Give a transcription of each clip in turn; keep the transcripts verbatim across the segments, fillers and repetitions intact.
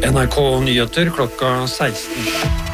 N R K Nyheter klokka seksten.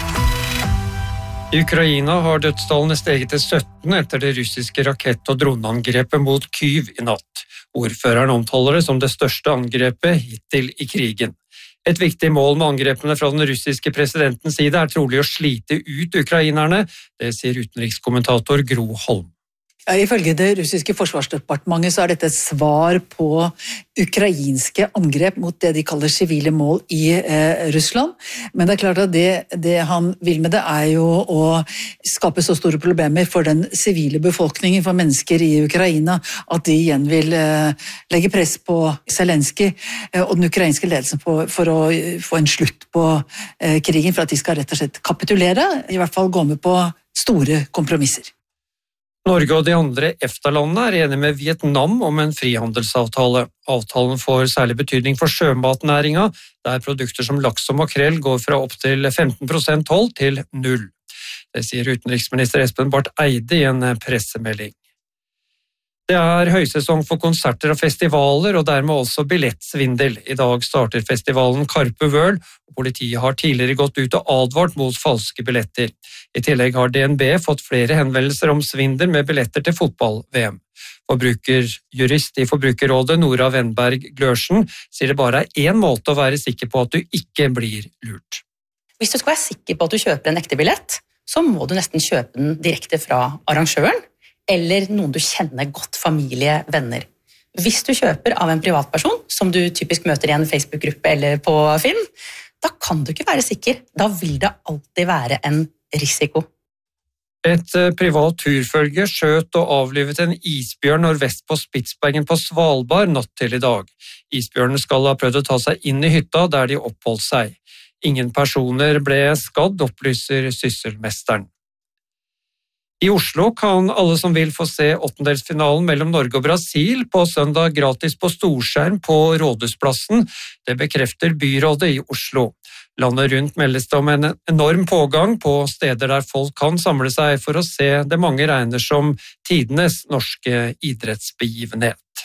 I Ukraina har dødstallene steget til sytten etter det russiske rakett- og droneangrepet mot Kyiv i natt. Ordføreren omtaler det som det største angrepet hittil i krigen. Et viktig mål med angrepene fra den russiske presidentens side er trolig å slite ut ukrainerne, det sier utenrikskommentator Gro Holm. Ja, ifølge det russiske forsvarsdepartementet så er dette et svar på ukrainske angrep mot det de kaller sivile mål i eh, Russland. Men det er klart at det, det han vil med det er jo å skape så store problemer for den sivile befolkningen, for mennesker i Ukraina, at de igjen vil eh, legge press på Zelenskyj eh, og den ukrainske ledelsen på, for å få en slutt på eh, krigen, for at de skal rett og slett kapitulere, i hvert fall gå med på store kompromisser. Norge og de andre EFTA-landene er enige med Vietnam om en frihandelsavtale. Avtalen får særlig betydning for sjømatnæringa, der produkter som laks og makrell går fra opp til femten prosent toll til null. Det sier utenriksminister Espen Barth Eide i en pressemelding. Det er høysesong for konserter og festivaler, og dermed også billettsvindel. I dag starter festivalen Karpe World, og politiet har tidligere gått ut og advart mot falske billetter. I tillegg har D N B fått flere henvendelser om svindel med billetter til fotball-V M. Forbrukerjurist i Forbrukerrådet Nora Wenberg Glørsen sier det bare er én måte å være sikker på at du ikke blir lurt. Hvis du skal være sikker på at du kjøper en ekte billett, så må du nesten kjøpe den direkte fra arrangøren, eller noen du kjenner godt, familie, venner. Hvis du kjøper av en privatperson, som du typisk møter i en Facebook-gruppe eller på Finn, da kan du ikke være sikker. Da vil det alltid være en risiko. Et privat turfølge skjøt og avlivet en isbjørn nordvest på Spitsbergen på Svalbard natt til i dag. Isbjørnen skal ha prøvd å ta seg inn i hytta der de oppholdt seg. Ingen personer ble skadd, opplyser sysselmesteren. I Oslo kan alle som vil få se åttendelsfinalen mellom Norge og Brasil på søndag gratis på storskjerm på Rådhusplassen. Det bekrefter byrådet i Oslo. Landet rundt meldes det om en enorm pågang på steder der folk kan samle seg for å se det mange regner som tidenes norske idrettsbegivenhet.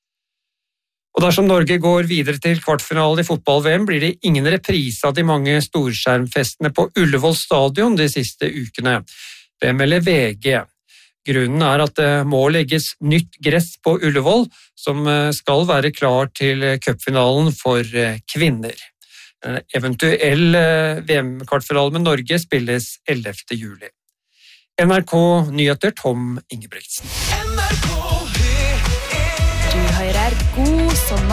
Og dersom Norge går videre til kvartfinale i fotball-V M, blir det ingen reprise av de mange storskjermfestene på Ullevål stadion de siste ukene. Det melder V G. Grunnen er at det må legges nytt gress på Ullevål, som skal være klar til cupfinalen for kvinner. En eventuell V M-kvartfinale med Norge spilles ellevte juli. N R K Nyheter, Tom Ingebrigtsen.